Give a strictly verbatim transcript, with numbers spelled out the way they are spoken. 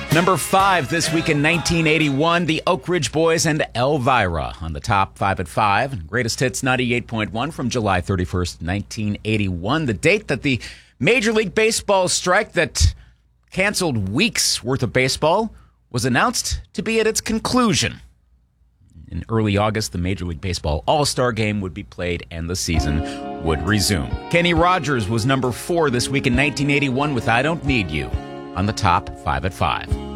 Number five this week in nineteen eighty-one, the Oak Ridge Boys and Elvira on the top five at five. Greatest hits ninety-eight point one from July thirty-first, nineteen eighty-one. The date that the Major League Baseball strike that canceled weeks worth of baseball was announced to be at its conclusion. In early August, the Major League Baseball All-Star Game would be played and the season would resume. Kenny Rogers was number four this week in nineteen eighty-one with I Don't Need You on the top five at five.